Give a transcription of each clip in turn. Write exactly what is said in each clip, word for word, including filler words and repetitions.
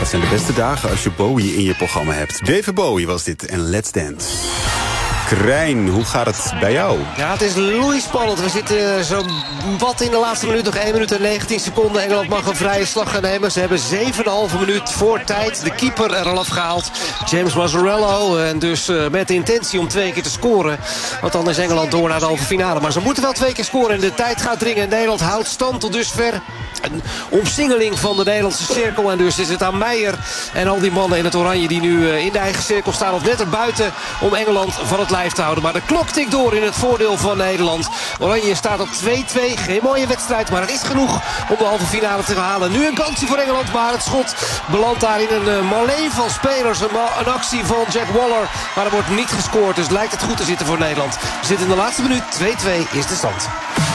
Dat zijn de beste dagen als je Bowie in je programma hebt. David Bowie was dit en Let's Dance. Krijn, hoe gaat het bij jou? Ja, het is loeispannend. We zitten zo wat in de laatste minuut. Nog één minuut en negentien seconden. Engeland mag een vrije slag gaan nemen. Ze hebben zeven komma vijf minuut voor tijd. De keeper er al afgehaald. James Mazzarello. En dus uh, met de intentie om twee keer te scoren. Want dan is Engeland door naar de halve finale. Maar ze moeten wel twee keer scoren. En de tijd gaat dringen. Nederland houdt stand tot dusver. Een omsingeling van de Nederlandse cirkel. En dus is het aan Meijer en al die mannen in het oranje die nu in de eigen cirkel staan of net erbuiten om Engeland van het lijf te houden. Maar de klok tikt door in het voordeel van Nederland. Oranje staat op twee-twee. Geen mooie wedstrijd, maar het is genoeg om de halve finale te halen. Nu een kansje voor Engeland, maar het schot belandt daar in een uh, malee van spelers. Een, een actie van Jack Waller, maar er wordt niet gescoord. Dus lijkt het goed te zitten voor Nederland. We zitten in de laatste minuut. twee-twee is de stand.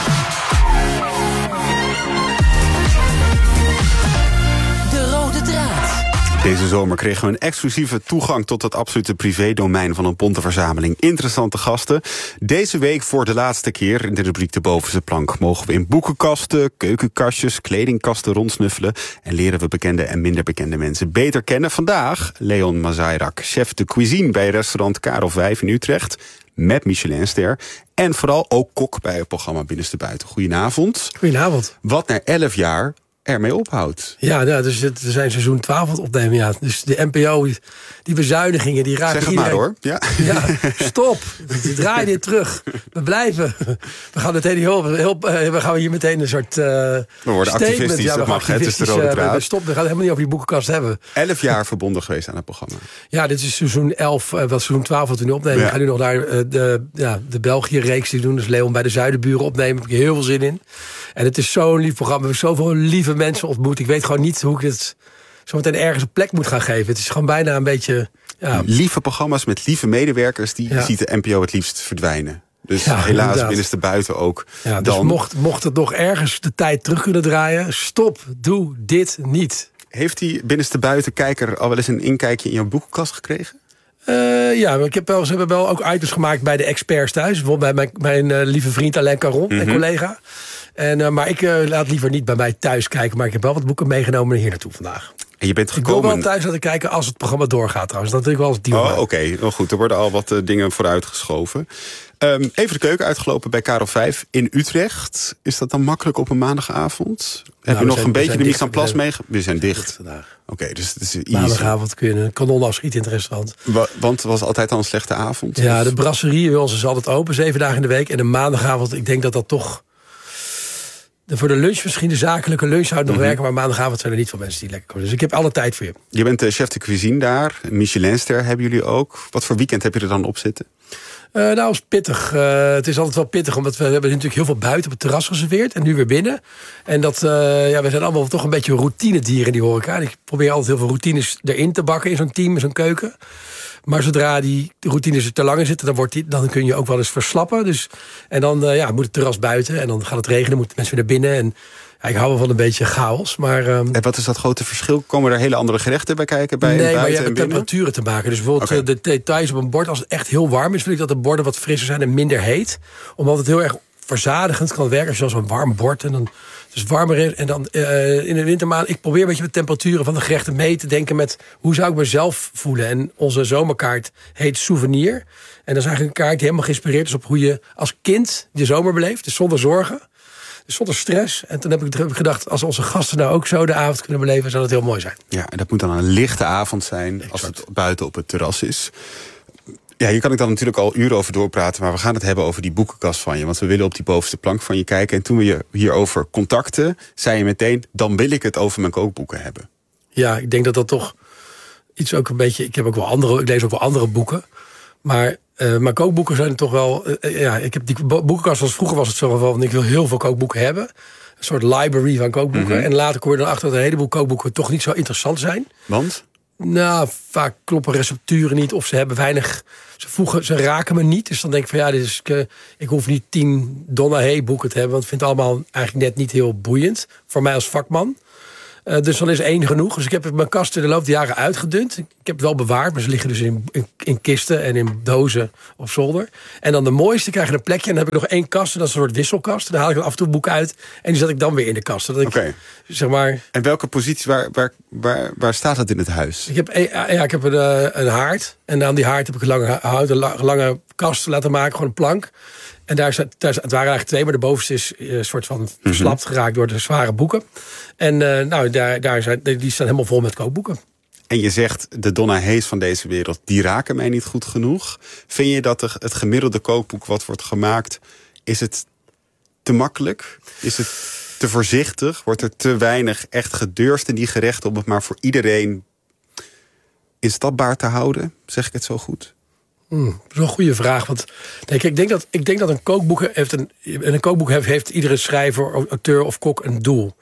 Deze zomer kregen we een exclusieve toegang tot het absolute privédomein van een pontenverzameling. Interessante gasten. Deze week voor de laatste keer in de rubriek De Bovenste Plank mogen we in boekenkasten, keukenkastjes, kledingkasten rondsnuffelen en leren we bekende en minder bekende mensen beter kennen. Vandaag Leon Mazairak, chef de cuisine bij restaurant Karel Vijf in Utrecht, met Michelinster. En vooral ook kok bij het programma Binnenste Buiten. Goedenavond. Goedenavond. Wat na elf jaar ermee ophoudt. Ja, nou, dus het, we zijn seizoen twaalf aan het opnemen. Ja. Dus de N P O, die bezuinigingen, die raken zeg het iedereen. maar hoor. Ja. Ja, stop. Draai dit terug. We blijven. We gaan meteen heel, heel, we gaan hier meteen een soort uh, we worden activistisch, ja, we dat mag. Het is de rode draad. Uh, stop, we gaan het helemaal niet over die boekenkast hebben. Elf jaar verbonden geweest aan het programma. Ja, dit is seizoen elf, uh, wat seizoen twaalf wat we nu opnemen. Ja. We gaan nu nog naar uh, de, ja, de België-reeks die doen. Dus Leon bij de Zuidenburen opnemen. Daar heb ik heel veel zin in. En het is zo'n lief programma. We hebben zoveel lieve mensen ontmoet. Ik weet gewoon niet hoe ik dit zo meteen ergens een plek moet gaan geven. Het is gewoon bijna een beetje... Ja. Lieve programma's met lieve medewerkers, die ja. ziet de N P O het liefst verdwijnen. Dus ja, helaas inderdaad. Binnenste buiten ook. Ja, dus dan... mocht, mocht het nog ergens de tijd terug kunnen draaien, stop, doe dit niet. Heeft die Binnenste buiten kijker al wel eens een inkijkje in jouw boekenkast gekregen? Uh, ja, ik heb wel, ze hebben wel ook items gemaakt bij de experts thuis. Bijvoorbeeld bij mijn, mijn uh, lieve vriend Alain Caron, mm-hmm. en collega. En, uh, maar ik uh, laat liever niet bij mij thuis kijken. Maar ik heb wel wat boeken meegenomen hier naartoe vandaag. En je bent gekomen... Ik wil wel thuis laten kijken als het programma doorgaat trouwens. Dat vind ik wel eens die. Oh, oké. Okay. Oh, goed, er worden al wat uh, dingen vooruitgeschoven. Um, even de keuken uitgelopen bij Karel Vijf in Utrecht. Is dat dan makkelijk op een maandagavond? Nou, Heb je nog zijn, een beetje de mise en place mee? We zijn dicht. dicht vandaag. Oké, okay, dus het is easy. Maandagavond kun je een kanon afschieten in het restaurant. Wa- want het was altijd al een slechte avond? Ja, of? De brasserie bij ons is altijd open, zeven dagen in de week. En de maandagavond, ik denk dat dat toch... Voor de lunch misschien, de zakelijke lunch zou het nog mm-hmm. werken... maar maandagavond zijn er niet veel mensen die lekker komen. Dus ik heb alle tijd voor je. Je bent de chef de cuisine daar. Michelinster hebben jullie ook. Wat voor weekend heb je er dan op zitten? Uh, nou, het is pittig. Uh, het is altijd wel pittig, omdat we hebben natuurlijk heel veel buiten op het terras geserveerd. En nu weer binnen. En dat, uh, ja, we zijn allemaal toch een beetje routinedieren in die horeca. En ik probeer altijd heel veel routines erin te bakken in zo'n team, in zo'n keuken. Maar zodra die routines er te lang in zitten, dan, wordt die, dan kun je ook wel eens verslappen. Dus, en dan uh, ja, moet het terras buiten en dan gaat het regenen, moeten mensen weer naar binnen. En ja, ik hou wel van een beetje chaos. Maar, um, en wat is dat grote verschil? Komen er hele andere gerechten bij kijken? Bij nee, maar je hebt met temperaturen te maken. Dus bijvoorbeeld okay. de details op een bord, als het echt heel warm is, vind ik dat de borden wat frisser zijn en minder heet. Omdat het heel erg verzadigend kan werken als je als een warm bord en dan dus warmer is. En dan uh, in de wintermaand, ik probeer een beetje met temperaturen van de gerechten mee te denken met hoe zou ik mezelf voelen. En onze zomerkaart heet Souvenir. En dat is eigenlijk een kaart die helemaal geïnspireerd is op hoe je als kind je zomer beleeft. Dus zonder zorgen. Dus zonder stress. En toen heb ik, heb ik gedacht, als onze gasten nou ook zo de avond kunnen beleven, zou dat heel mooi zijn. Ja, en dat moet dan een lichte avond zijn, exact. Als het buiten op het terras is. Ja, hier kan ik dan natuurlijk al uren over doorpraten, maar we gaan het hebben over die boekenkast van je. Want we willen op die bovenste plank van je kijken. En toen we je hierover contacten, zei je meteen, dan wil ik het over mijn kookboeken hebben. Ja, ik denk dat dat toch iets ook een beetje... Ik heb ook wel andere, ik lees ook wel andere boeken. Maar uh, mijn kookboeken zijn toch wel... Uh, ja, ik heb die boekenkast als vroeger was het zo van, ik wil heel veel kookboeken hebben. Een soort library van kookboeken. Mm-hmm. En later kom je dan achter dat een heleboel kookboeken toch niet zo interessant zijn. Want? Nou, vaak kloppen recepturen niet of ze hebben weinig... Ze voegen, ze raken me niet. Dus dan denk ik van ja, dit is, ik, ik hoef niet tien Donna Hay boeken te hebben. Want ik vind het allemaal eigenlijk net niet heel boeiend. Voor mij als vakman. Uh, dus dan is één genoeg. Dus ik heb mijn kast in de loop der jaren uitgedund. Ik heb het wel bewaard, maar ze liggen dus in, in, in kisten en in dozen op zolder. En dan de mooiste krijgen een plekje. En dan heb ik nog één kast, en dat is een soort wisselkast. En dan haal ik dan af en toe een boek uit. En die zet ik dan weer in de kast. Oké. Okay. Zeg maar, en welke positie, waar, waar, waar, waar staat het in het huis? Ik heb, ja, ik heb een, een haard. En aan die haard heb ik een lange, houten, lange kast laten maken. Gewoon een plank. En daar zijn, daar, het waren eigenlijk twee, maar de bovenste is een soort van verslapt geraakt door de zware boeken. En uh, nou, daar, daar zijn, die staan helemaal vol met kookboeken. En je zegt, de Donna Hayes van deze wereld, die raken mij niet goed genoeg. Vind je dat het gemiddelde kookboek wat wordt gemaakt, is het te makkelijk? Is het te voorzichtig? Wordt er te weinig echt gedurfd in die gerechten om het maar voor iedereen instapbaar te houden? Zeg ik het zo goed? Hmm, dat is wel een goede vraag. Want denk, ik, denk dat, ik denk dat een kookboek heeft een, een kookboek heeft, heeft iedere schrijver, auteur of kok een doel.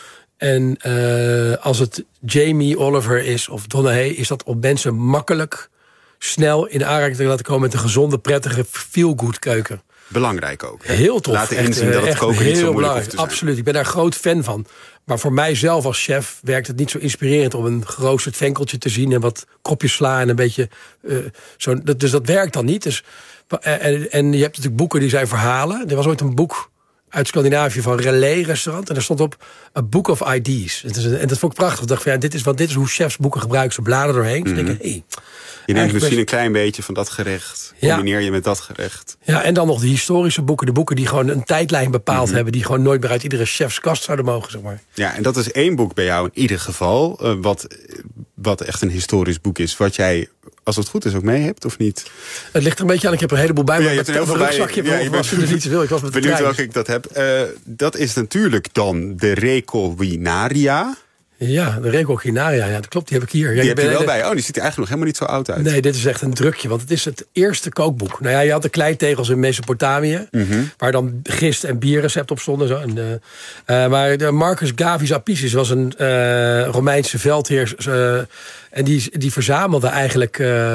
En uh, als het Jamie Oliver is of Donna Hay, is dat om mensen makkelijk, snel in aanraking te laten komen met een gezonde, prettige, feel-good keuken. Belangrijk ook. Hè? Heel tof. Laten echt, inzien dat het koken niet zo moeilijk hoeft te zijn. Absoluut, ik ben daar groot fan van. Maar voor mijzelf als chef werkt het niet zo inspirerend om een geroosterd venkeltje te zien en wat kropjes sla en een beetje uh, zo. Dus dat werkt dan niet. Dus, en, en je hebt natuurlijk boeken die zijn verhalen. Er was ooit een boek uit Scandinavië van Relais restaurant en daar stond op A Book of Ideas. En dat vond ik prachtig. Ik dacht van ja, dit is want dit is hoe chefs boeken gebruiken. Ze bladeren doorheen. Mm-hmm. Dus denk ik, hey, je neemt misschien een klein beetje van dat gerecht. Combineer ja. je met dat gerecht. Ja, en dan nog de historische boeken. De boeken die gewoon een tijdlijn bepaald mm-hmm. hebben. Die gewoon nooit meer uit iedere chefs kast zouden mogen, zeg maar. Ja, en dat is één boek bij jou in ieder geval. Uh, wat, wat echt een historisch boek is. Wat jij, als het goed is, ook mee hebt, of niet? Het ligt er een beetje aan. Ik heb er een heleboel bij. Ja, Maar je met hebt een rugzakje ja, was er dus niet zoveel. Ik was met benieuwd welke ik dat heb. Uh, dat is natuurlijk dan de Recoquinaria. Ja, de Recoquinaria, ja, dat klopt, die heb ik hier. Ja, die heb je wel de... bij. Oh, die ziet er eigenlijk nog helemaal niet zo oud uit. Nee, dit is echt een drukje, want het is het eerste kookboek. Nou ja, je had de kleitegels in Mesopotamië, mm-hmm. waar dan gist- en bierrecept op stonden. Zo. En, uh, uh, maar de Marcus Gavius Apicius was een uh, Romeinse veldheer. Uh, en die, die verzamelde eigenlijk uh,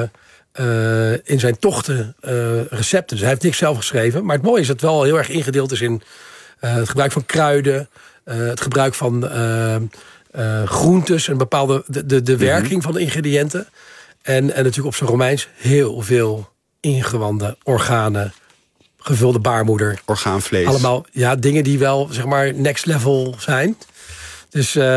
uh, in zijn tochten uh, recepten. Dus hij heeft niks zelf geschreven. Maar het mooie is dat het wel heel erg ingedeeld is in uh, het gebruik van kruiden, uh, het gebruik van Uh, Uh, groentes en bepaalde de, de, de werking mm-hmm. van de ingrediënten. En, en natuurlijk op zijn Romeins heel veel ingewanden, organen, gevulde baarmoeder. Orgaanvlees. Allemaal ja, dingen die wel, zeg maar, next level zijn. Dus, uh,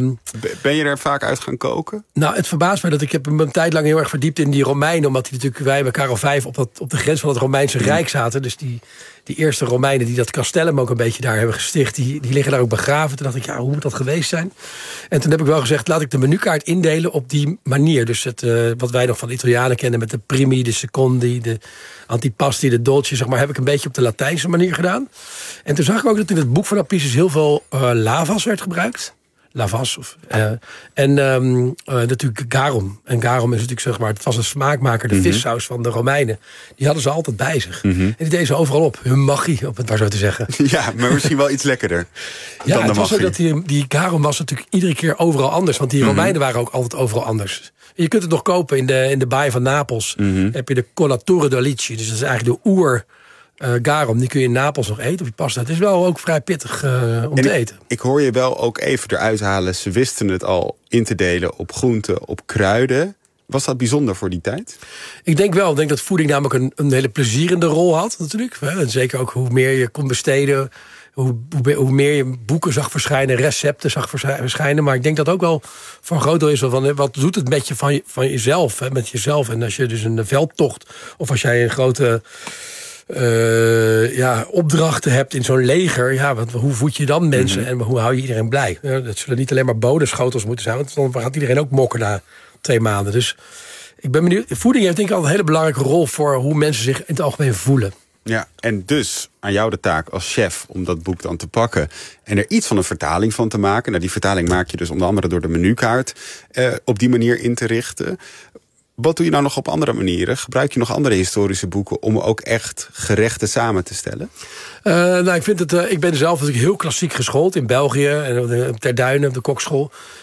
ben je er vaak uit gaan koken? Nou, het verbaast mij dat ik heb een tijd lang heel erg verdiept in die Romeinen. Omdat die natuurlijk, wij bij Karel vijf op, dat, op de grens van het Romeinse mm. Rijk zaten. Dus die, die eerste Romeinen die dat Castellum ook een beetje daar hebben gesticht. Die, die liggen daar ook begraven. Toen dacht ik, ja, hoe moet dat geweest zijn? En toen heb ik wel gezegd, laat ik de menukaart indelen op die manier. Dus het, uh, wat wij nog van de Italianen kennen met de primi, de secondi, de antipasti, de dolce, zeg maar, heb ik een beetje op de Latijnse manier gedaan. En toen zag ik ook dat in het boek van Apicius heel veel uh, lavas werd gebruikt. Lavas. Of, uh, en um, uh, natuurlijk garum. En garum is natuurlijk, zeg maar, het was een smaakmaker, de mm-hmm. vissaus van de Romeinen. Die hadden ze altijd bij zich. Mm-hmm. En die deden ze overal op. Hun magie, op het maar zo te zeggen. Ja, maar misschien wel iets lekkerder ja, dan de het was magie. Ook dat die, die garum was natuurlijk iedere keer overal anders. Want die mm-hmm. Romeinen waren ook altijd overal anders. En je kunt het nog kopen in de, in de baai van Napels. Mm-hmm. Heb je de Collatore d'Olici. Dus dat is eigenlijk de oer Uh, garum, die kun je in Napels nog eten, of je pasta. Het is wel ook vrij pittig uh, om en te ik, eten. Ik hoor je wel ook even eruit halen. Ze wisten het al in te delen op groenten, op kruiden. Was dat bijzonder voor die tijd? Ik denk wel. Ik denk dat voeding namelijk een, een hele plezierende rol had, natuurlijk. En zeker ook hoe meer je kon besteden, hoe, hoe, hoe meer je boeken zag verschijnen, recepten zag verschijnen. Maar ik denk dat ook wel voor een groot deel is van, wat doet het met je van, je, van jezelf, hè, met jezelf. En als je dus een veldtocht, of als jij een grote Uh, ja, opdrachten hebt in zo'n leger, ja, wat, hoe voed je dan mensen mm-hmm. en hoe hou je iedereen blij? Ja, dat zullen niet alleen maar bonenschotels moeten zijn, want dan gaat iedereen ook mokken na twee maanden. Dus ik ben benieuwd. Voeding heeft denk ik altijd een hele belangrijke rol voor hoe mensen zich in het algemeen voelen. Ja, en dus aan jou de taak als chef om dat boek dan te pakken en er iets van een vertaling van te maken. Nou, die vertaling maak je dus onder andere door de menukaart uh, op die manier in te richten. Wat doe je nou nog op andere manieren? Gebruik je nog andere historische boeken om ook echt gerechten samen te stellen? Uh, nou, ik, vind het, uh, ik ben zelf natuurlijk heel klassiek geschoold in België en Ter Duinen op de kokschool.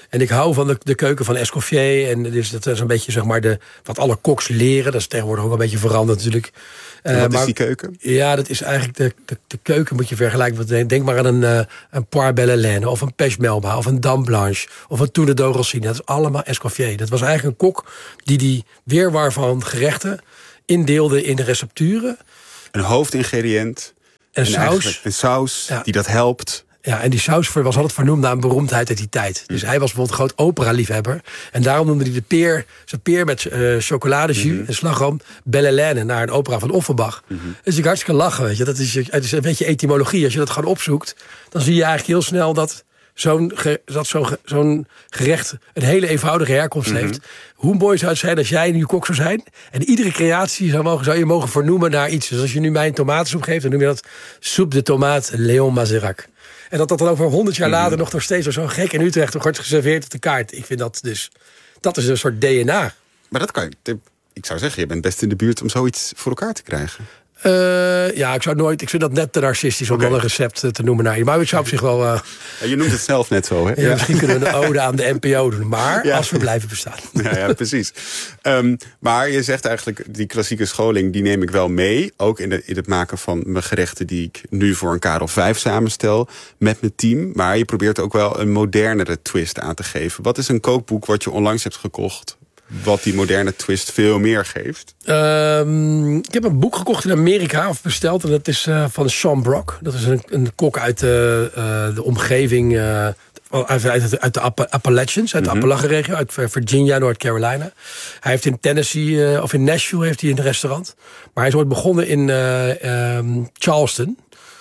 En ik hou van de, de keuken van Escoffier. En dus dat is een beetje zeg maar de, wat alle koks leren. Dat is tegenwoordig ook een beetje veranderd natuurlijk. Uh, wat maar, is die keuken? Ja, dat is eigenlijk de, de, de keuken moet je vergelijken. Met, denk maar aan een, uh, een poire belle laine, of een pêche melba, of een dame blanche, of een tourne de rossini. Dat is allemaal Escoffier. Dat was eigenlijk een kok die die weerwar van gerechten indeelde in de recepturen. Een hoofdingrediënt. Een saus. Een saus ja. die dat helpt. Ja, en die saus was altijd vernoemd naar een beroemdheid uit die tijd. Dus hij was bijvoorbeeld een groot opera-liefhebber. En daarom noemde hij de peer, zijn peer met uh, chocoladejus mm-hmm. en slagroom Belle Laine, naar een opera van Offenbach. Mm-hmm. Dat is natuurlijk hartstikke lachen, weet je. Dat is, het is een beetje etymologie. Als je dat gewoon opzoekt, dan zie je eigenlijk heel snel dat zo'n, dat zo'n, zo'n gerecht een hele eenvoudige herkomst mm-hmm. heeft. Hoe mooi zou het zijn als jij nu kok zou zijn en iedere creatie zou, mogen, zou je mogen vernoemen naar iets. Dus als je nu mij een tomatensoep geeft, dan noem je dat soupe de tomate Léon Mazerac. En dat dat dan over honderd jaar later nog nog steeds zo gek in Utrecht wordt geserveerd op de kaart. Ik vind dat dus, dat is een soort D N A. Maar dat kan je, ik zou zeggen, je bent best in de buurt om zoiets voor elkaar te krijgen. Uh, ja, ik zou nooit. Ik vind dat net te narcistisch om okay. wel een recept te noemen naar je. Maar ik zou op zich wel. Uh, ja, je noemt het zelf net zo, hè? Ja, ja. Misschien kunnen we een ode aan de N P O doen. Maar ja. als we blijven bestaan. Ja, ja precies. Um, maar je zegt eigenlijk, die klassieke scholing, die neem ik wel mee. Ook in, de, in het maken van mijn gerechten die ik nu voor een Karel vijf samenstel met mijn team. Maar je probeert ook wel een modernere twist aan te geven. Wat is een kookboek wat je onlangs hebt gekocht, wat die moderne twist veel meer geeft? Um, ik heb een boek gekocht in Amerika, of besteld. En dat is uh, van Sean Brock. Dat is een, een kok uit de, uh, de omgeving, uh, uit, uit, uit de App- Appalachians, uit de mm-hmm. Appalachian-regio, uit Virginia, North Carolina. Hij heeft in Tennessee, uh, of in Nashville, heeft hij een restaurant. Maar hij is ooit begonnen in uh, um, Charleston.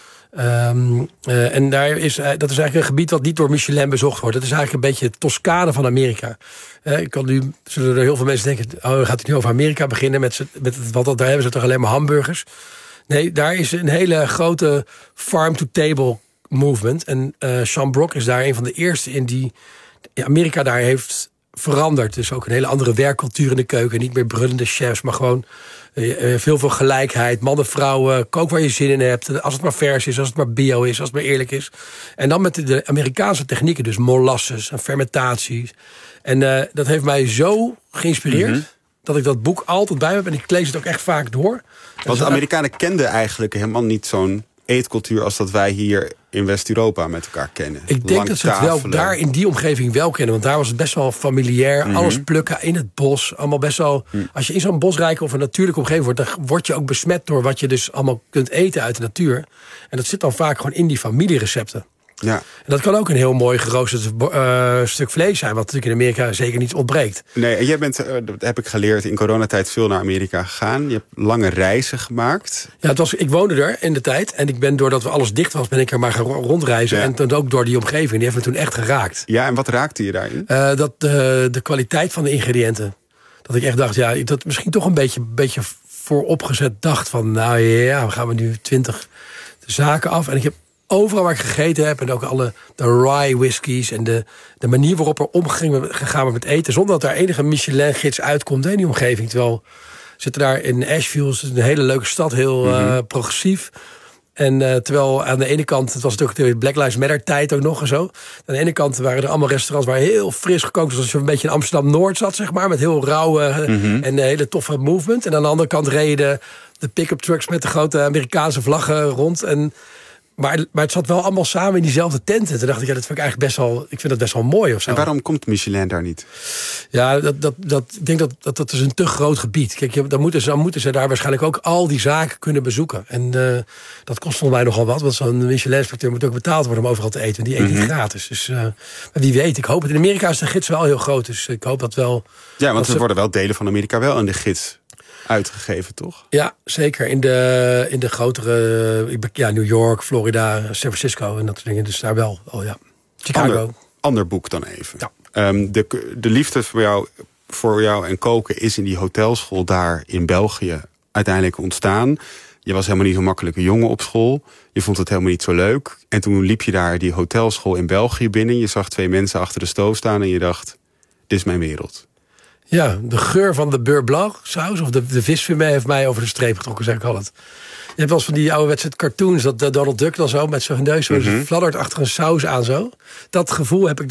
Um, uh, en daar is, uh, dat is eigenlijk een gebied wat niet door Michelin bezocht wordt. Dat is eigenlijk een beetje het Toscane van Amerika. Uh, ik kan nu, zullen er heel veel mensen denken, oh, dan gaat het nu over Amerika beginnen met, met wat daar hebben ze toch alleen maar hamburgers. Nee, daar is een hele grote farm-to-table movement. En uh, Sean Brock is daar een van de eerste in die ja, Amerika daar heeft veranderd. Dus ook een hele andere werkcultuur in de keuken. Niet meer brullende chefs, maar gewoon uh, veel veel gelijkheid. Mannen, vrouwen, kook waar je zin in hebt. Als het maar vers is, als het maar bio is, als het maar eerlijk is. En dan met de, de Amerikaanse technieken, dus molasses en fermentaties. En uh, dat heeft mij zo geïnspireerd, mm-hmm. dat ik dat boek altijd bij me heb. En ik lees het ook echt vaak door. Want de Amerikanen kenden eigenlijk helemaal niet zo'n eetcultuur als dat wij hier in West-Europa met elkaar kennen. Ik denk dat ze het wel daar in die omgeving wel kennen. Want daar was het best wel familiair. Mm-hmm. Alles plukken in het bos. Allemaal best wel. Mm. Als je in zo'n bosrijke of een natuurlijke omgeving wordt, dan word je ook besmet door wat je dus allemaal kunt eten uit de natuur. En dat zit dan vaak gewoon in die familierecepten. Ja. En dat kan ook een heel mooi geroosterd uh, stuk vlees zijn, wat natuurlijk in Amerika zeker niet ontbreekt. Nee, en jij bent, uh, dat heb ik geleerd, in coronatijd veel naar Amerika gegaan. Je hebt lange reizen gemaakt. Ja, het was, ik woonde er in de tijd. En ik ben, doordat we alles dicht was, ben ik er maar gaan rondreizen. Ja. En dan ook door die omgeving. Die heeft me toen echt geraakt. Ja, en wat raakte je daarin? Uh, dat de, de kwaliteit van de ingrediënten. Dat ik echt dacht, ja, dat misschien toch een beetje, beetje vooropgezet dacht van, nou ja, we gaan we nu twintig zaken af. En ik heb overal waar ik gegeten heb, en ook alle de rye whiskies en de, de manier waarop er omgegaan wordt met eten, zonder dat daar enige Michelin-gids uitkomt in die omgeving. Terwijl zitten daar in Asheville, het is een hele leuke stad, heel mm-hmm. uh, progressief. En uh, terwijl aan de ene kant, het was natuurlijk de Black Lives Matter tijd ook nog en zo. Aan de ene kant waren er allemaal restaurants waar heel fris gekookt was, als je een beetje in Amsterdam-Noord zat, zeg maar, met heel rauwe mm-hmm. en een hele toffe movement. En aan de andere kant reden de pick-up trucks met de grote Amerikaanse vlaggen rond. En Maar, maar het zat wel allemaal samen in diezelfde tenten. Toen dacht ik, ja, dat vind ik eigenlijk best wel, ik vind dat best wel mooi of zo. En waarom komt Michelin daar niet? Ja, dat, dat, dat, ik denk dat, dat dat is een te groot gebied. Kijk, dan moeten, ze, dan moeten ze daar waarschijnlijk ook al die zaken kunnen bezoeken. En uh, dat kost volgens mij nogal wat. Want zo'n Michelin-inspecteur moet ook betaald worden om overal te eten. En die eet niet mm-hmm. gratis. Dus uh, maar wie weet, ik hoop het. In Amerika is de gids wel heel groot. Dus ik hoop dat wel. Ja, want er ze... worden wel delen van Amerika wel in de gids uitgegeven, toch? Ja, zeker. In de, in de grotere, ja, New York, Florida, San Francisco en dat soort dingen. Dus daar wel, oh ja. Chicago. Ander, ander boek dan even. Ja. Um, de, de liefde voor jou, voor jou en koken is in die hotelschool daar in België uiteindelijk ontstaan. Je was helemaal niet zo'n makkelijke jongen op school. Je vond het helemaal niet zo leuk. En toen liep je daar die hotelschool in België binnen. Je zag twee mensen achter de stoof staan en je dacht, dit is mijn wereld. Ja, de geur van de beurre blanc saus of de, de visfumé heeft mij over de streep getrokken, zeg ik altijd. Je hebt wel eens van die ouderwetse cartoons, dat Donald Duck dan zo met zijn neus zo mm-hmm. fladdert achter een saus aan zo. Dat gevoel heb ik daar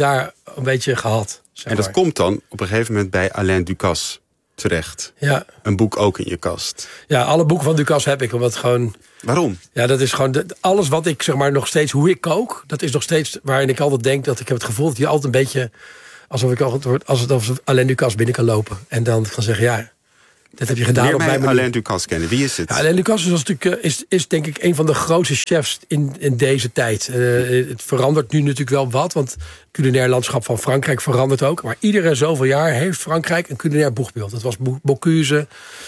een beetje gehad. Zeg en dat maar. komt dan op een gegeven moment bij Alain Ducasse terecht. Ja. Een boek ook in je kast. Ja, alle boeken van Ducasse heb ik. Omdat gewoon... Waarom? Ja, dat is gewoon... De, alles wat ik zeg maar nog steeds... Hoe ik kook, dat is nog steeds waarin ik altijd denk... dat ik heb het gevoel dat je altijd een beetje... alsof ik altijd als het alsof Alain Ducasse binnen kan lopen. En dan kan zeggen, ja... Dat heb je gedaan Leer op mij mijn manier. Alain Ducasse kennen. Wie is het? Ja, Alain Ducasse is, natuurlijk, is, is denk ik een van de grootste chefs in, in deze tijd. Uh, het verandert nu natuurlijk wel wat, want het culinair landschap van Frankrijk verandert ook. Maar iedere zoveel jaar heeft Frankrijk een culinair boegbeeld. Dat was Bocuse.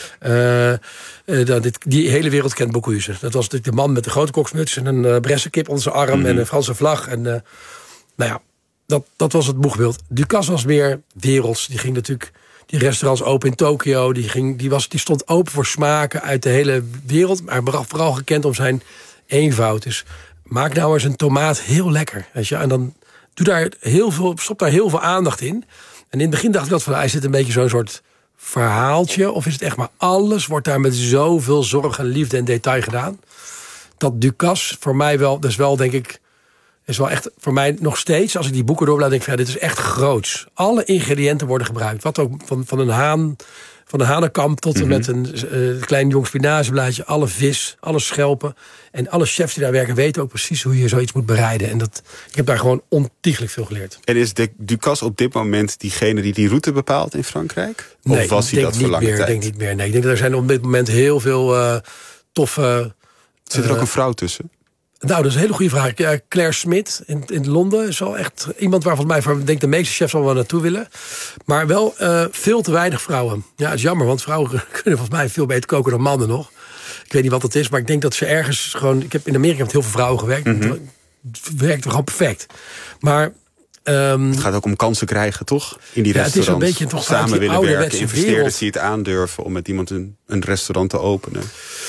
Uh, uh, dat, dit, die hele wereld kent Bocuse. Dat was de man met de grote koksmuts en een uh, bressenkip onder zijn arm mm-hmm. en een Franse vlag. En, uh, nou ja, dat, dat was het boegbeeld. Ducasse was meer werelds. Die ging natuurlijk... Die restaurants open in Tokio, die, ging, die, was, die stond open voor smaken uit de hele wereld. Maar vooral gekend om zijn eenvoud. Dus maak nou eens een tomaat heel lekker. Weet je? En dan doe daar heel veel, stop daar heel veel aandacht in. En in het begin dacht ik dat van, is dit een beetje zo'n soort verhaaltje? Of is het echt maar alles wordt daar met zoveel zorg en liefde en detail gedaan? Dat Ducasse voor mij wel, dus wel denk ik... is wel echt voor mij nog steeds, als ik die boeken doorblaad, denk ik van, ja, dit is echt groots. Alle ingrediënten worden gebruikt. Wat ook van, van een haan, van een hanenkamp tot en mm-hmm. met een uh, klein jong spinazieblaadje, alle vis, alle schelpen. En alle chefs die daar werken weten ook precies hoe je zoiets moet bereiden. En dat, ik heb daar gewoon ontiegelijk veel geleerd. En is de Ducasse op dit moment diegene die die route bepaalt in Frankrijk? Of nee, was hij dat voor lange meer, tijd? Ik denk niet meer. Nee, ik denk dat er zijn op dit moment heel veel uh, toffe... Zit er uh, ook een vrouw tussen? Nou, dat is een hele goede vraag. Ja, Claire Smith in, in Londen is wel echt iemand waar volgens mij, denk de meeste chefs al wel naartoe willen. Maar wel uh, veel te weinig vrouwen. Ja, het is jammer, want vrouwen kunnen volgens mij veel beter koken dan mannen nog. Ik weet niet wat het is, maar ik denk dat ze ergens gewoon... Ik heb in Amerika met heel veel vrouwen gewerkt. Mm-hmm. Het werkt gewoon perfect. Maar... Um, het gaat ook om kansen krijgen, toch? In die ja, restaurants. Het is een beetje toch samen willen werken, investeerders wereld. die het aandurven om met iemand een, een restaurant te openen.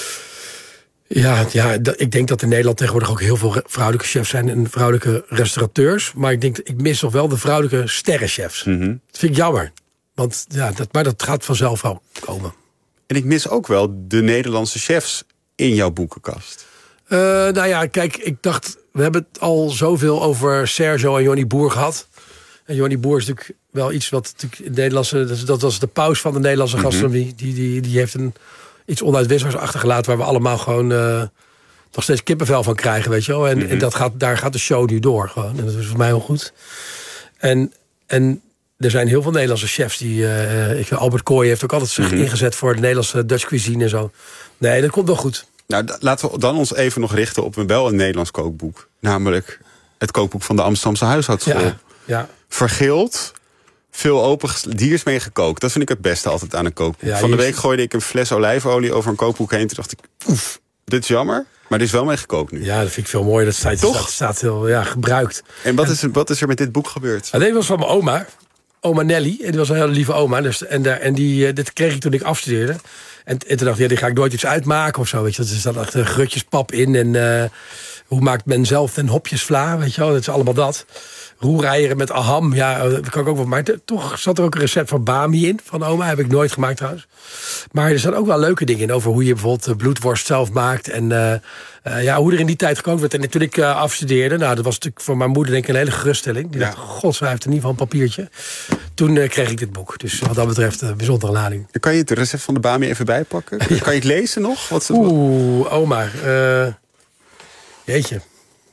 Ja, ja, ik denk dat in Nederland tegenwoordig ook heel veel vrouwelijke chefs zijn en vrouwelijke restaurateurs. Maar ik denk, ik mis nog wel de vrouwelijke sterrenchefs. Mm-hmm. Dat vind ik jammer. Want ja, dat, maar dat gaat vanzelf wel komen. En ik mis ook wel de Nederlandse chefs in jouw boekenkast. Uh, nou ja, kijk, ik dacht, we hebben het al zoveel over Sergio en Johnny Boer gehad. En Johnny Boer is natuurlijk wel iets wat natuurlijk in Nederlandse, dat was de paus van de Nederlandse mm-hmm. gastronomie. Die, die, die heeft een iets onuitwisbaars achtergelaten waar we allemaal gewoon uh, nog steeds kippenvel van krijgen, weet je wel. En, mm-hmm. en dat gaat, daar gaat de show nu door gewoon. En dat is voor mij heel goed. En, en er zijn heel veel Nederlandse chefs die... Uh, ik, Albert Kooi heeft ook altijd zich mm-hmm. ingezet voor de Nederlandse Dutch cuisine en zo. Nee, dat komt wel goed. Nou, d- laten we dan ons even nog richten op een wel een Nederlands kookboek. Namelijk het kookboek van de Amsterdamse huishoudschool. Ja, ja. Vergeeld, veel open, die is mee gekookt. Dat vind ik het beste altijd aan een kookboek. Ja, van de is... week gooide ik een fles olijfolie over een kookboek heen. Toen dacht ik, oef, dit is jammer. Maar dit is wel mee gekookt nu. Ja, dat vind ik veel mooier. Dat staat, Toch? staat, staat heel ja, gebruikt. En wat, en... Is, wat is er met dit boek gebeurd? Ah, dit was van mijn oma. Oma Nelly. En die was een hele lieve oma. Dus, en daar, en die, uh, dit kreeg ik toen ik afstudeerde. En, en toen dacht ik, ja, die ga ik nooit iets uitmaken of zo. Weet je. Er staat echt uh, grutjespap in. En uh, hoe maakt men zelf een hopjesvla? Weet je wel, dat is allemaal dat. Roereieren met aham, ja, dat kan ik ook wel. Maar t- toch zat er ook een recept van bami in, van oma. Heb ik nooit gemaakt trouwens. Maar er staan ook wel leuke dingen in over hoe je bijvoorbeeld bloedworst zelf maakt. En uh, uh, ja, hoe er in die tijd gekookt werd. En toen ik uh, afstudeerde, nou, dat was natuurlijk voor mijn moeder denk ik een hele geruststelling. Die ja. dacht, god, zij heeft in ieder geval een papiertje. Toen uh, kreeg ik dit boek. Dus wat dat betreft een bijzondere lading. Kan je het recept van de bami even bijpakken? Ja. Kan je het lezen nog? Wat is het? Oeh, oma. Uh, jeetje.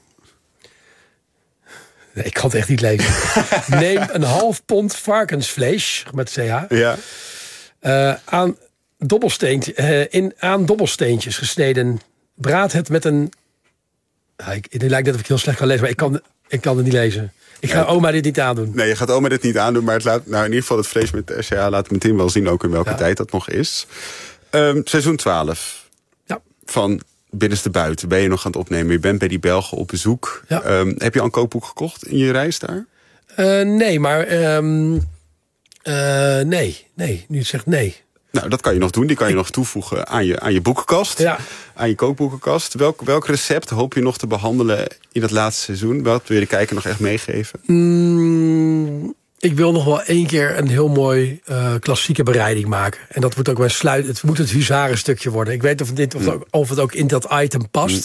Nee, ik kan het echt niet lezen. Neem een half pond varkensvlees, met C H. Ja. Uh, aan, dobbelsteentje, uh, in, aan dobbelsteentjes gesneden. Braad het met een... Uh, ik, het lijkt net of ik heel slecht kan lezen, maar ik kan, ik kan het niet lezen. Ik ga ja, oma dit niet aandoen. Nee, je gaat oma dit niet aandoen, maar het laat, nou in ieder geval het vlees met de S C H laat meteen wel zien ook in welke ja. tijd dat nog is. Um, seizoen twaalf. Ja. Van Binnenste Buiten ben je nog aan het opnemen. Je bent bij die Belgen op bezoek. Ja. Um, heb je al een kookboek gekocht in je reis daar? Uh, nee, maar... Um, uh, nee, nee. Nu zegt nee. Nou, dat kan je nog doen. Die kan je nog toevoegen aan je, aan je boekenkast. Ja. Aan je kookboekenkast. Welk, welk recept hoop je nog te behandelen in het laatste seizoen? Wat wil je de kijker nog echt meegeven? Mm, ik wil nog wel één keer een heel mooi uh, klassieke bereiding maken. En dat moet ook mijn sluit. Het moet het huzarenstukje worden. Ik weet of, dit, of, mm. het, ook, of het ook in dat item past. Mm.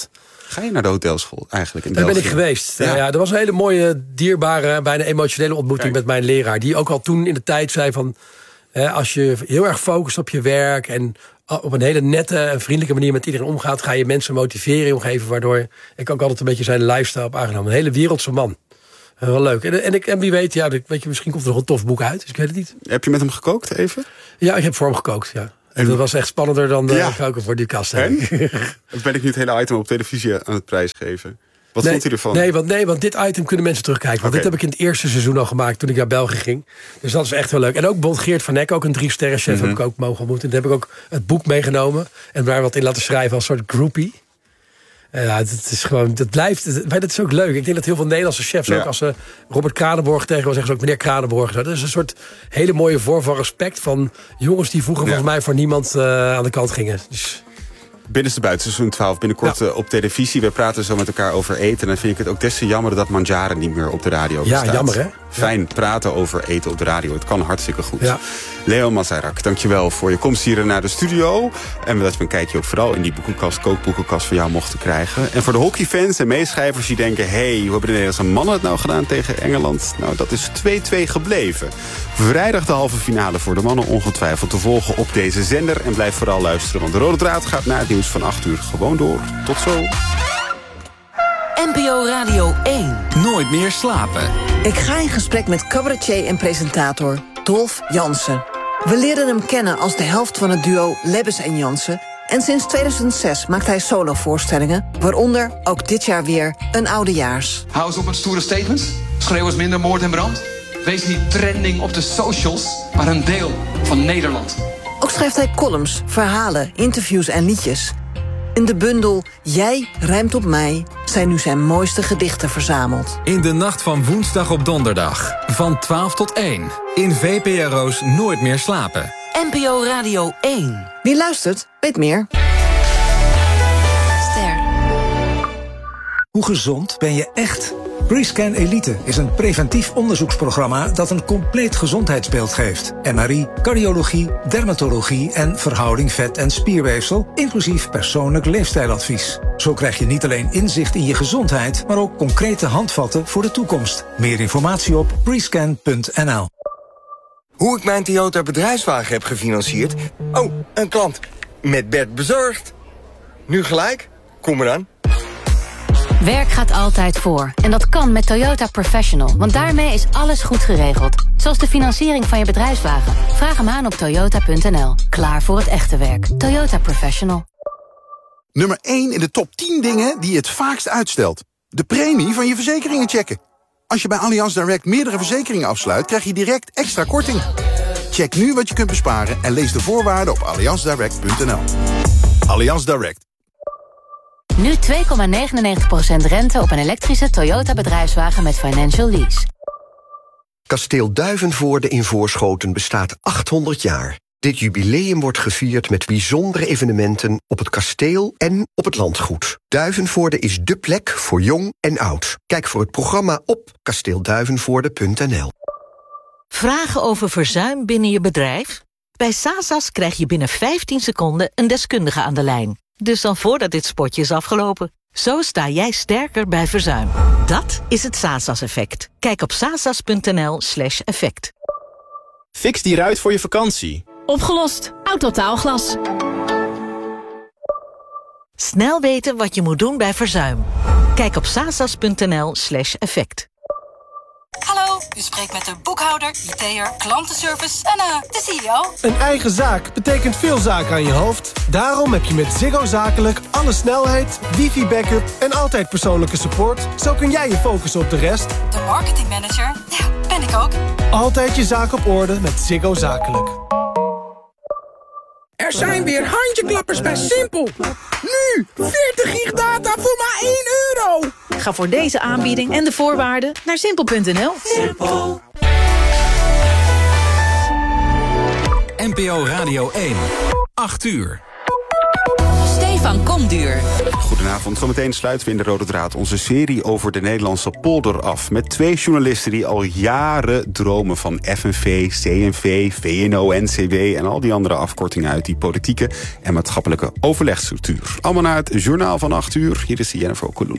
Ga je naar de hotelschool eigenlijk in Daar België? ben ik geweest. Ja. Ja. Ja, er was een hele mooie, dierbare, bijna emotionele ontmoeting Kijk. met mijn leraar. Die ook al toen in de tijd zei van, hè, als je heel erg focust op je werk en op een hele nette en vriendelijke manier met iedereen omgaat, ga je mensen motiveren in je omgeving, waardoor ik ook altijd een beetje zijn lifestyle heb aangenomen. Een hele wereldse man. Uh, wel leuk. En, en, ik, en wie weet, ja, weet je, misschien komt er nog een tof boek uit. Dus ik weet het niet. Heb je met hem gekookt even? Ja, ik heb voor hem gekookt, ja. En dat was echt spannender dan de Ja. koken voor die kast. En? Of ben ik nu het hele item op televisie aan het prijsgeven? Wat nee, vond hij ervan? Nee want, nee, want dit item kunnen mensen terugkijken. Want Okay. dit heb ik in het eerste seizoen al gemaakt toen ik naar België ging. Dus dat is echt wel leuk. En ook Bond Geert van Nek, ook een drie sterren chef, Mm-hmm. heb ik ook mogen ontmoeten. En daar heb ik ook het boek meegenomen. En daar wat in laten schrijven als soort groupie. Ja, het is gewoon, dat blijft, het, dat is ook leuk. Ik denk dat heel veel Nederlandse chefs, Ja. ook als ze Robert Kranenborg tegen zeggen ze ook meneer Kranenborg. Dat is een soort hele mooie vorm van respect van jongens die vroeger Ja. volgens mij voor niemand uh, aan de kant gingen. Dus Binnenste buiten, seizoen twaalf, binnenkort Ja. uh, op televisie. We praten zo met elkaar over eten. En dan vind ik het ook des te jammer dat Mandjaren niet meer op de radio Ja, bestaat. jammer, hè? Fijn praten over eten op de radio. Het kan hartstikke goed. Ja. Leo Mazeirak, dankjewel voor je komst hier naar de studio. En dat we een kijkje ook vooral in die boekenkast, kookboekenkast van jou mochten krijgen. En voor de hockeyfans en meeschrijvers die denken, hey, hoe hebben de Nederlandse mannen het nou gedaan tegen Engeland? Nou, dat is twee-twee gebleven. Vrijdag de halve finale voor de mannen ongetwijfeld te volgen op deze zender. En blijf vooral luisteren, want de Rode Draad gaat na het nieuws van acht uur gewoon door. Tot zo. N P O Radio één. Nooit meer slapen. Ik ga in gesprek met cabaretier en presentator Dolf Jansen. We leerden hem kennen als de helft van het duo Lebbes en Jansen. En sinds tweeduizend zes maakt hij solovoorstellingen, waaronder ook dit jaar weer een oudejaars. Hou eens op met stoere statements. Schreeuw eens minder moord en brand. Wees niet trending op de socials, maar een deel van Nederland. Ook schrijft hij columns, verhalen, interviews en liedjes. In de bundel Jij rijmt op mij zijn nu zijn mooiste gedichten verzameld. In de nacht van woensdag op donderdag. Van twaalf tot één. In V P R O's Nooit meer slapen. N P O Radio één. Wie luistert, weet meer. Ster. Hoe gezond ben je echt? Prescan Elite is een preventief onderzoeksprogramma dat een compleet gezondheidsbeeld geeft. M R I, cardiologie, dermatologie en verhouding vet- en spierweefsel, inclusief persoonlijk leefstijladvies. Zo krijg je niet alleen inzicht in je gezondheid, maar ook concrete handvatten voor de toekomst. Meer informatie op prescan punt n l. Hoe ik mijn Toyota bedrijfswagen heb gefinancierd? Oh, een klant. Met Bert bezorgd. Nu gelijk? Kom eraan. Werk gaat altijd voor. En dat kan met Toyota Professional. Want daarmee is alles goed geregeld. Zoals de financiering van je bedrijfswagen. Vraag hem aan op toyota punt n l. Klaar voor het echte werk. Toyota Professional. Nummer één in de top tien dingen die je het vaakst uitstelt. De premie van je verzekeringen checken. Als je bij Allianz Direct meerdere verzekeringen afsluit, krijg je direct extra korting. Check nu wat je kunt besparen en lees de voorwaarden op allianz direct punt n l. Allianz Direct. Nu twee komma negenennegentig procent rente op een elektrische Toyota bedrijfswagen met financial lease. Kasteel Duivenvoorde in Voorschoten bestaat achthonderd jaar. Dit jubileum wordt gevierd met bijzondere evenementen op het kasteel en op het landgoed. Duivenvoorde is dé plek voor jong en oud. Kijk voor het programma op kasteel duivenvoorde punt n l. Vragen over verzuim binnen je bedrijf? Bij Sasas krijg je binnen vijftien seconden een deskundige aan de lijn. Dus dan voordat dit spotje is afgelopen. Zo sta jij sterker bij verzuim. Dat is het Sasas-effect. Kijk op sasas punt n l slash effect. Fix die ruit voor je vakantie. Opgelost. Autotaalglas. Snel weten wat je moet doen bij verzuim. Kijk op sasas punt n l slash effect. Hallo, u spreekt met de boekhouder, I T'er, klantenservice en uh, de C E O. Een eigen zaak betekent veel zaken aan je hoofd. Daarom heb je met Ziggo Zakelijk alle snelheid, wifi-backup en altijd persoonlijke support. Zo kun jij je focussen op de rest. De marketingmanager, ja, ben ik ook. Altijd je zaak op orde met Ziggo Zakelijk. Er zijn weer handjeklappers bij Simpel. Nu, veertig gig data voor maar één euro. Ga voor deze aanbieding en de voorwaarden naar simpel punt n l. Simpel. N P O Radio één. acht uur. Stefan Komduur. Goedenavond, zometeen sluiten we in de Rode Draad onze serie over de Nederlandse polder af. Met twee journalisten die al jaren dromen van F N V, C N V, V N O, N C W en al die andere afkortingen uit die politieke en maatschappelijke overlegstructuur. Allemaal naar het journaal van acht uur. Hier is Jennifer Okoloen.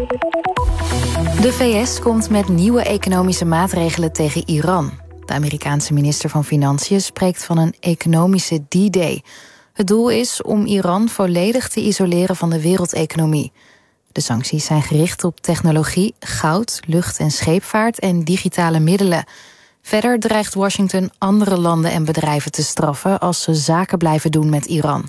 De V S komt met nieuwe economische maatregelen tegen Iran. De Amerikaanse minister van Financiën spreekt van een economische D-Day. Het doel is om Iran volledig te isoleren van de wereldeconomie. De sancties zijn gericht op technologie, goud, lucht- en scheepvaart en digitale middelen. Verder dreigt Washington andere landen en bedrijven te straffen als ze zaken blijven doen met Iran.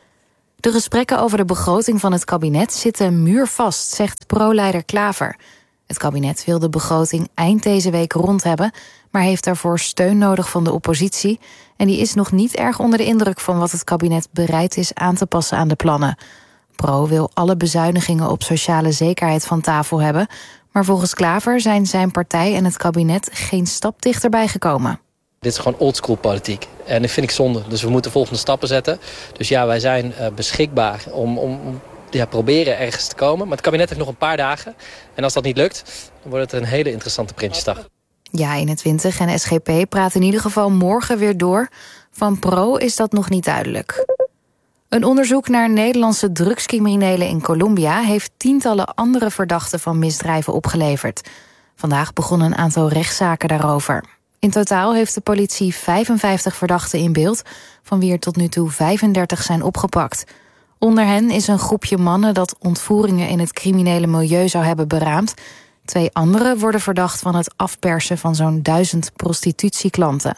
De gesprekken over de begroting van het kabinet zitten muurvast, zegt pro-leider Klaver. Het kabinet wil de begroting eind deze week rond hebben, maar heeft daarvoor steun nodig van de oppositie. En die is nog niet erg onder de indruk van wat het kabinet bereid is aan te passen aan de plannen. Pro wil alle bezuinigingen op sociale zekerheid van tafel hebben, maar volgens Klaver zijn zijn partij en het kabinet geen stap dichterbij gekomen. Dit is gewoon oldschool politiek. En dat vind ik zonde. Dus we moeten volgende stappen zetten. Dus ja, wij zijn uh, beschikbaar om, om, om ja, proberen ergens te komen. Maar het kabinet heeft nog een paar dagen. En als dat niet lukt, dan wordt het een hele interessante Prinsjesdag. Ja, eenentwintig en S G P praten in ieder geval morgen weer door. Van Pro is dat nog niet duidelijk. Een onderzoek naar Nederlandse drugscriminelen in Colombia heeft tientallen andere verdachten van misdrijven opgeleverd. Vandaag begonnen een aantal rechtszaken daarover. In totaal heeft de politie vijfenvijftig verdachten in beeld, van wie er tot nu toe vijfendertig zijn opgepakt. Onder hen is een groepje mannen dat ontvoeringen in het criminele milieu zou hebben beraamd. Twee anderen worden verdacht van het afpersen van zo'n duizend prostitutieklanten.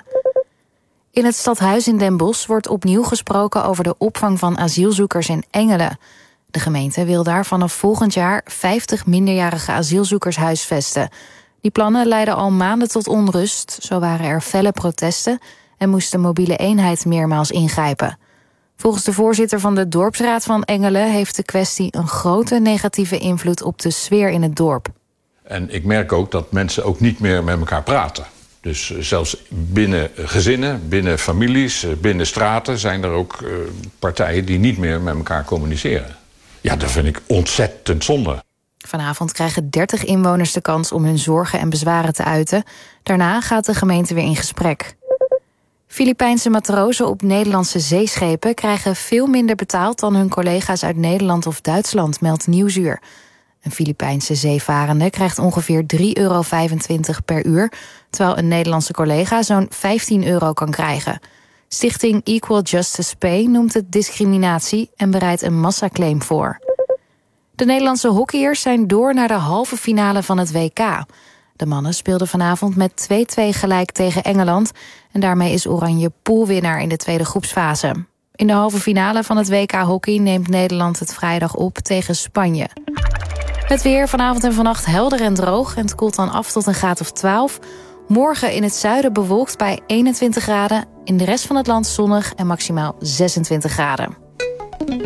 In het stadhuis in Den Bosch wordt opnieuw gesproken over de opvang van asielzoekers in Engelen. De gemeente wil daar vanaf volgend jaar vijftig minderjarige asielzoekers huisvesten. Die plannen leiden al maanden tot onrust. Zo waren er felle protesten en moest de mobiele eenheid meermaals ingrijpen. Volgens de voorzitter van de dorpsraad van Engelen heeft de kwestie een grote negatieve invloed op de sfeer in het dorp. En ik merk ook dat mensen ook niet meer met elkaar praten. Dus zelfs binnen gezinnen, binnen families, binnen straten zijn er ook uh, partijen die niet meer met elkaar communiceren. Ja, dat vind ik ontzettend zonde. Vanavond krijgen dertig inwoners de kans om hun zorgen en bezwaren te uiten. Daarna gaat de gemeente weer in gesprek. Filipijnse matrozen op Nederlandse zeeschepen krijgen veel minder betaald dan hun collega's uit Nederland of Duitsland, meldt Nieuwsuur. Een Filipijnse zeevarende krijgt ongeveer drie euro vijfentwintig per uur, terwijl een Nederlandse collega zo'n vijftien euro kan krijgen. Stichting Equal Justice Pay noemt het discriminatie en bereidt een massaclaim voor. De Nederlandse hockeyers zijn door naar de halve finale van het W K. De mannen speelden vanavond met twee-twee gelijk tegen Engeland en daarmee is Oranje poolwinnaar in de tweede groepsfase. In de halve finale van het W K hockey neemt Nederland het vrijdag op tegen Spanje. Het weer vanavond en vannacht helder en droog en het koelt dan af tot een graad of twaalf. Morgen in het zuiden bewolkt bij eenentwintig graden, in de rest van het land zonnig en maximaal zesentwintig graden.